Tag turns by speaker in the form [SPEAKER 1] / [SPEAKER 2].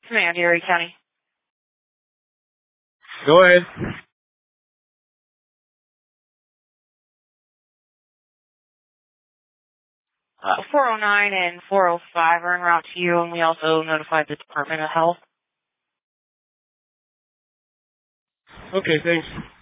[SPEAKER 1] Command, Erie County.
[SPEAKER 2] Go ahead.
[SPEAKER 1] 409 and 405 are en route to you, and we also notified the Department of Health.
[SPEAKER 2] Okay, thanks.